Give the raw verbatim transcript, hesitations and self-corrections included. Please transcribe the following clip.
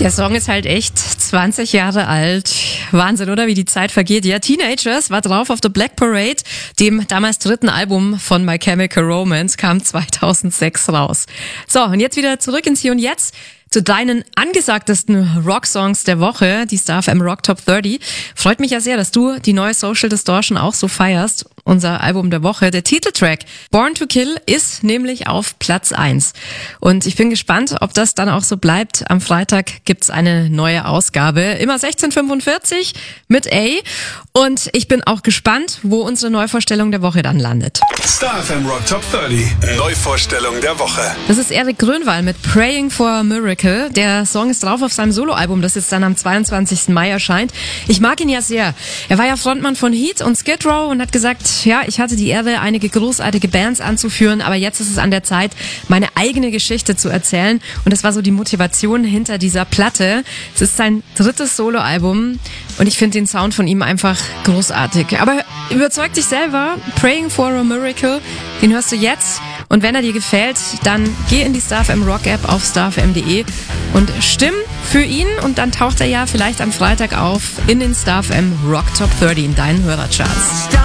Der Song ist halt echt zwanzig Jahre alt. Wahnsinn, oder? Wie die Zeit vergeht. Ja, Teenagers war drauf auf The Black Parade, dem damals dritten Album von My Chemical Romance, kam zweitausendsechs raus. So, und jetzt wieder zurück ins Hier und Jetzt zu deinen angesagtesten Rock-Songs der Woche, die Star F M Rock Top dreißig. Freut mich ja sehr, dass du die neue Social Distortion auch so feierst. Unser Album der Woche, der Titeltrack Born to Kill, ist nämlich auf Platz eins. Und ich bin gespannt, ob das dann auch so bleibt. Am Freitag gibt's eine neue Ausgabe, immer sechzehn Uhr fünfundvierzig mit A. Und ich bin auch gespannt, wo unsere Neuvorstellung der Woche dann landet. Star F M Rock Top dreißig, Neuvorstellung der Woche. Das ist Erik Grönwall mit Praying for a Miracle. Der Song ist drauf auf seinem Soloalbum, das jetzt dann am zweiundzwanzigsten Mai erscheint. Ich mag ihn ja sehr. Er war ja Frontmann von Heat und Skid Row und hat gesagt, ja, ich hatte die Ehre, einige großartige Bands anzuführen, aber jetzt ist es an der Zeit, meine eigene Geschichte zu erzählen. Und das war so die Motivation hinter dieser Platte. Es ist sein drittes Soloalbum und ich finde den Sound von ihm einfach großartig. Aber überzeug dich selber, Praying for a Miracle, den hörst du jetzt. Und wenn er dir gefällt, dann geh in die Star F M Rock App auf star f m punkt d e und stimm für ihn. Und dann taucht er ja vielleicht am Freitag auf in den Star F M Rock Top dreißig in deinen Hörercharts.